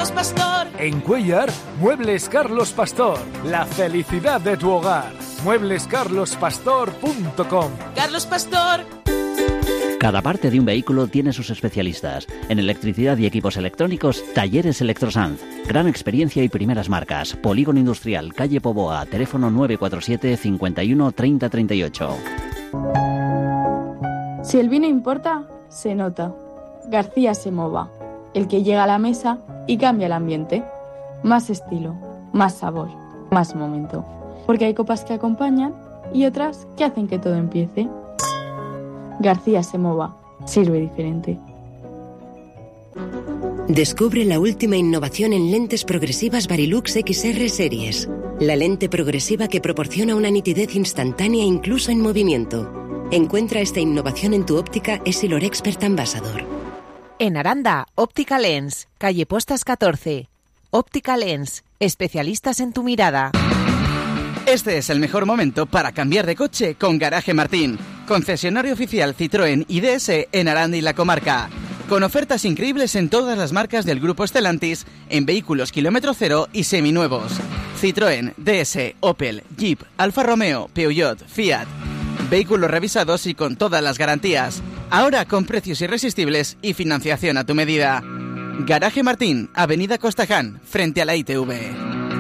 Carlos Pastor. En Cuéllar, Muebles Carlos Pastor. La felicidad de tu hogar. mueblescarlospastor.com. Carlos Pastor. Cada parte de un vehículo tiene sus especialistas. En electricidad y equipos electrónicos, Talleres Electrosanz. Gran experiencia y primeras marcas. Polígono Industrial, calle Póvoa, teléfono 947 51 30 38. Si el vino importa, se nota. García Semova, el que llega a la mesa y cambia el ambiente. Más estilo, más sabor, más momento. Porque hay copas que acompañan y otras que hacen que todo empiece. García Semova, sirve diferente. Descubre la última innovación en lentes progresivas Varilux XR Series. La lente progresiva que proporciona una nitidez instantánea incluso en movimiento. Encuentra esta innovación en tu óptica Essilor Expert Ambassador. En Aranda, Óptica Lens, calle Postas 14. Óptica Lens, especialistas en tu mirada. Este es el mejor momento para cambiar de coche con Garaje Martín, concesionario oficial Citroën y DS en Aranda y la comarca. Con ofertas increíbles en todas las marcas del grupo Stellantis, en vehículos kilómetro cero y seminuevos. Citroën, DS, Opel, Jeep, Alfa Romeo, Peugeot, Fiat. Vehículos revisados y con todas las garantías. Ahora con precios irresistibles y financiación a tu medida. Garaje Martín, Avenida Costaján, frente a la ITV.